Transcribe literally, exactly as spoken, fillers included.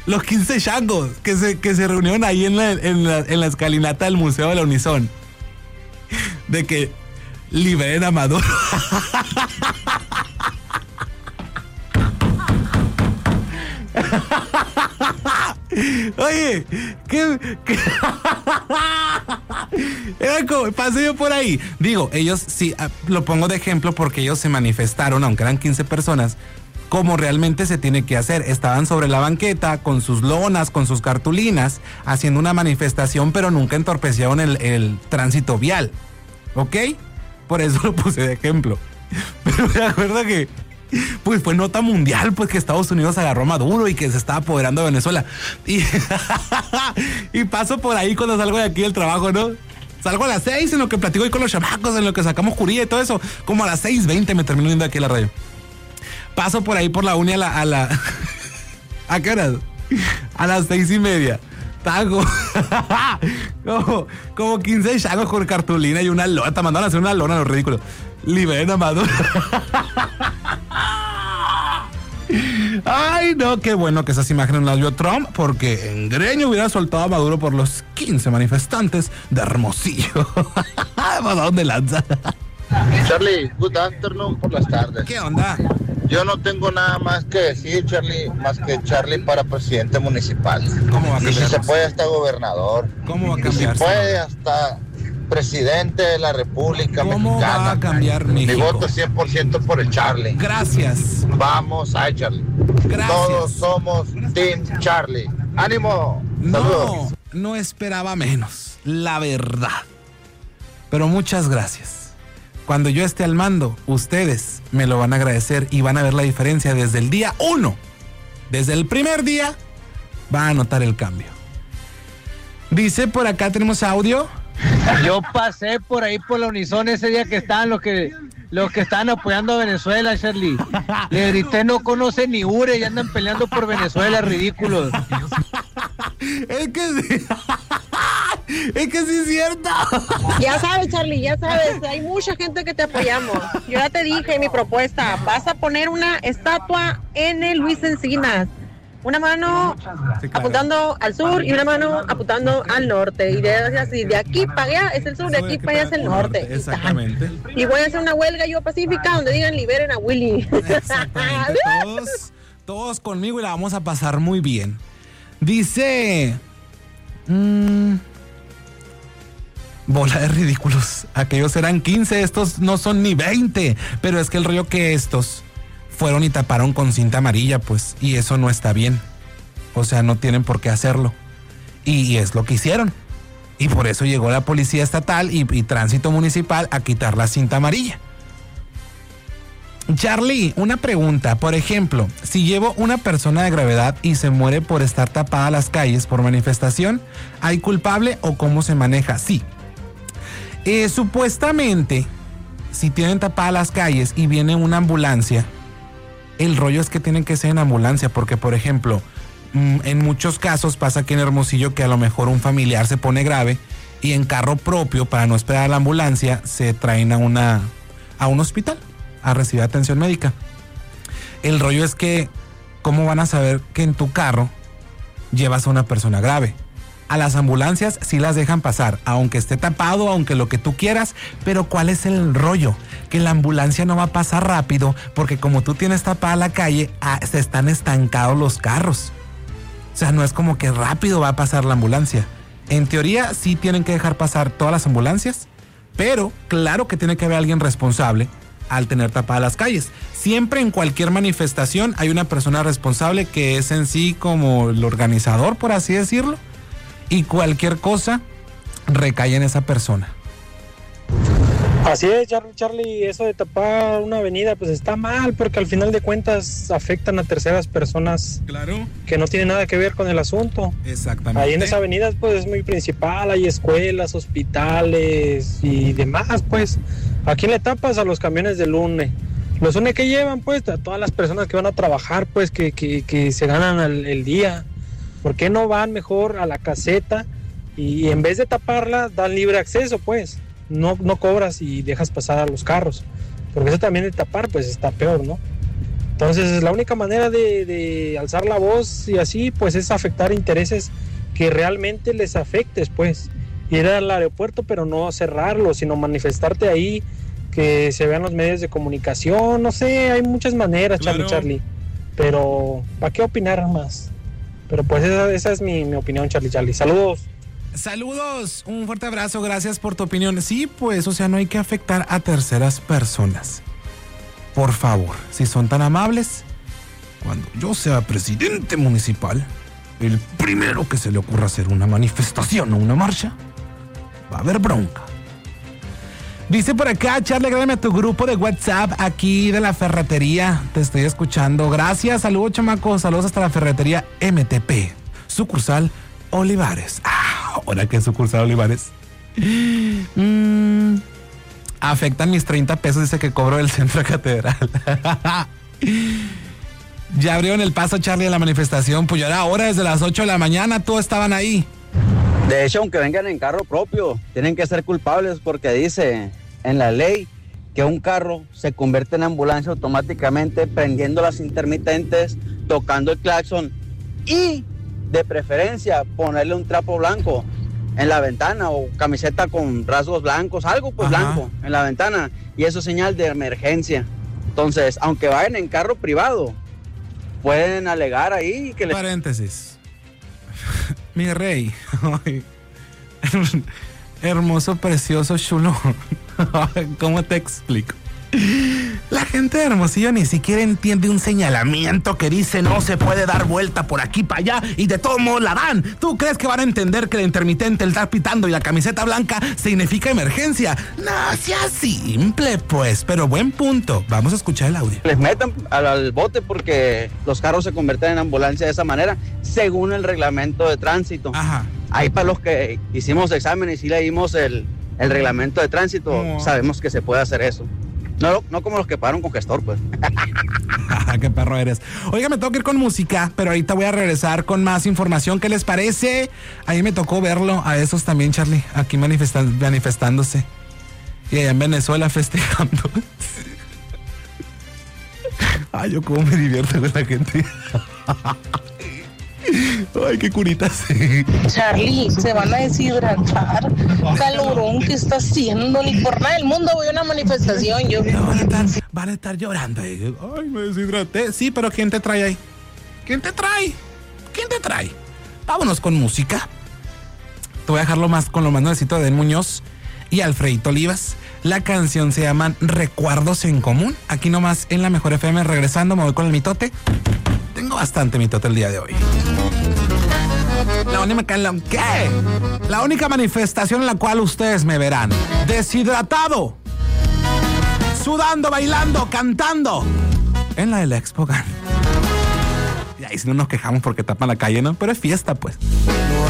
los quince changos que se, que se reunieron ahí en la, en, la, en la escalinata del Museo de la Unison. De que liberen a Maduro. Oye, ¿qué? qué? Era como, pasé yo por ahí. Digo, ellos sí, lo pongo de ejemplo porque ellos se manifestaron, aunque eran quince personas, como realmente se tiene que hacer. Estaban sobre la banqueta con sus lonas, con sus cartulinas, haciendo una manifestación, pero nunca entorpecieron el, el tránsito vial. ¿Ok? Por eso lo puse de ejemplo. Pero me acuerdo que pues fue nota mundial, pues que Estados Unidos agarró a Maduro y que se estaba apoderando de Venezuela. Y, y paso por ahí cuando salgo de aquí del trabajo, ¿no? Salgo a las seis en lo que platico ahí con los chamacos, en lo que sacamos curía y todo eso. Como a las seis veinte me termino yendo aquí a la radio. Paso por ahí por la uni a la... ¿A, la, ¿a qué horas? A las seis y media. Tago. como, como quince chagos con cartulina y una lona. Te mandaron a hacer una lona, los ridículos. Liberen a Maduro. Ay, no, qué bueno que esas imágenes las vio Trump, porque en Greño hubiera soltado a Maduro por los quince manifestantes de Hermosillo. ¿A dónde lanza? Charlie, good afternoon por las tardes. ¿Qué onda? Yo no tengo nada más que decir, Charlie, más que Charlie para presidente municipal. ¿Cómo va a cambiar? Y si se puede hasta gobernador. ¿Cómo va a cambiar? Y si puede hasta presidente de la República ¿Cómo Mexicana. ¿Cómo va a cambiar México? Mi voto cien por ciento por el Charlie. Gracias. Vamos a Charlie. Gracias. Todos somos Team Charlie. ¡Ánimo! No, Saludos. no esperaba menos, la verdad. Pero muchas gracias. Cuando yo esté al mando, ustedes me lo van a agradecer y van a ver la diferencia desde el día uno. Desde el primer día van a notar el cambio. Dice por acá, tenemos audio. Yo pasé por ahí por la Unison ese día que estaban los que los que estaban apoyando a Venezuela, Charlie. Le grité, no conoce ni Ure y andan peleando por Venezuela, ridículos. Es que sí. Es que sí es cierto. Ya sabes, Charlie, ya sabes, hay mucha gente que te apoyamos. Yo ya te dije mi propuesta, vas a poner una estatua en el Luis Encinas. Una mano sí, claro. apuntando al sur y una mano apuntando al norte. Y de, así, de aquí para allá es el sur, de aquí para allá es el norte. norte. Exactamente. Y voy a hacer una huelga yo pacífica donde digan liberen a Willy. Exactamente. Todos, todos conmigo y la vamos a pasar muy bien. Dice... Mmm, bola de ridículos. Aquellos eran quince, estos no son ni veinte. Pero es que el rollo que estos... fueron y taparon con cinta amarilla, pues, y eso no está bien. O sea, no tienen por qué hacerlo. Y, y es lo que hicieron. Y por eso llegó la policía estatal y, y tránsito municipal a quitar la cinta amarilla. Charlie, una pregunta. Por ejemplo, si llevo una persona de gravedad y se muere por estar tapada las calles por manifestación, ¿hay culpable o cómo se maneja? Sí. Eh, supuestamente, si tienen tapadas las calles y viene una ambulancia, el rollo es que tienen que ser en ambulancia, porque por ejemplo, en muchos casos pasa aquí en Hermosillo que a lo mejor un familiar se pone grave y en carro propio, para no esperar a la ambulancia, se traen a una a un hospital a recibir atención médica. El rollo es que, ¿cómo van a saber que en tu carro llevas a una persona grave? A las ambulancias sí las dejan pasar, aunque esté tapado, aunque lo que tú quieras, pero ¿cuál es el rollo? Que la ambulancia no va a pasar rápido porque como tú tienes tapada la calle, ah, se están estancados los carros. O sea, no es como que rápido va a pasar la ambulancia. En teoría sí tienen que dejar pasar todas las ambulancias, pero claro que tiene que haber alguien responsable al tener tapadas las calles. Siempre en cualquier manifestación hay una persona responsable que es en sí como el organizador, por así decirlo. Y cualquier cosa recae en esa persona. Así es, Charlie, eso de tapar una avenida pues está mal porque al final de cuentas afectan a terceras personas. Claro. Que no tienen nada que ver con el asunto. Exactamente. Ahí en esa avenida pues es muy principal, hay escuelas, hospitales y demás pues. ¿A quién le tapas? A los camiones del U N E. Los U N E que llevan pues a todas las personas que van a trabajar pues que, que, que se ganan el, el día. ¿Por qué no van mejor a la caseta y en vez de taparla dan libre acceso pues? No, no cobras y dejas pasar a los carros, porque eso también de tapar pues está peor, ¿no? Entonces la única manera de, de alzar la voz y así pues es afectar intereses que realmente les afectes, pues ir al aeropuerto pero no cerrarlo, sino manifestarte ahí, que se vean los medios de comunicación, no sé, hay muchas maneras, Charlie, Claro. Charlie, pero ¿para qué opinar más? Pero pues esa, esa es mi, mi opinión, Charlie, Charlie. Saludos. Saludos, un fuerte abrazo, gracias por tu opinión. Sí, pues, o sea, no hay que afectar a terceras personas. Por favor, si son tan amables, cuando yo sea presidente municipal, el primero que se le ocurra hacer una manifestación o una marcha, va a haber bronca. Dice por acá, Charlie, agrégame a tu grupo de WhatsApp aquí de la ferretería. Te estoy escuchando. Gracias, saludos, chamacos. Saludos hasta la ferretería M T P, sucursal Olivares. Ah, ahora que sucursal Olivares. Mm, afectan mis treinta pesos, dice que cobro del Centro Catedral. Ya abrieron el paso, Charlie, a la manifestación. Pues ya era hora, desde las ocho de la mañana, todos estaban ahí. De hecho, aunque vengan en carro propio, tienen que ser culpables porque dice en la ley que un carro se convierte en ambulancia automáticamente prendiendo las intermitentes, tocando el claxon y, de preferencia, ponerle un trapo blanco en la ventana o camiseta con rasgos blancos, algo pues Ajá. blanco en la ventana, y eso es señal de emergencia. Entonces, aunque vayan en carro privado, pueden alegar ahí que les... Paréntesis. Mi rey. Ay. Hermoso, precioso, chulo. ¿Cómo te explico? La gente de Hermosillo ni siquiera entiende un señalamiento que dice no se puede dar vuelta por aquí para allá y de todos modos la dan. ¿Tú crees que van a entender que la intermitente, el estar pitando y la camiseta blanca significa emergencia? No, sea simple pues, pero buen punto. Vamos a escuchar el audio. les metan al, al bote porque los carros se convierten en ambulancia de esa manera, según el reglamento de tránsito. Ajá. Ahí para los que hicimos exámenes y leímos el, el reglamento de tránsito, Oh. sabemos que se puede hacer eso. No, no como los que pagaron con gestor, pues. Qué perro eres. Oiga, me tengo que ir con música, pero ahorita voy a regresar con más información. ¿Qué les parece? Ahí me tocó verlo a esos también, Charlie, aquí manifestan- manifestándose. Y allá en Venezuela festejando. Ay, yo cómo me divierto con la gente. Ay, qué curitas. Charlie, se van a deshidratar. Calorón que está haciendo. Ni por nada del mundo voy a una manifestación. Yo. No, van, a estar, van a estar llorando. Ay, me deshidraté. Sí, pero ¿quién te trae ahí? ¿Quién te trae? ¿Quién te trae? Vámonos con música. Te voy a dejarlo más con lo más nuevecito de Den Muñoz y Alfredito Olivas. La canción se llama Recuerdos en Común. Aquí nomás en la Mejor F M. Regresando, me voy con el mitote. Tengo bastante mitote el día de hoy. La única, ¿qué? La única manifestación en la cual ustedes me verán deshidratado, sudando, bailando, cantando, en la de la Expo Gan. Y ahí si no nos quejamos porque tapan la calle, ¿no? Pero es fiesta, pues.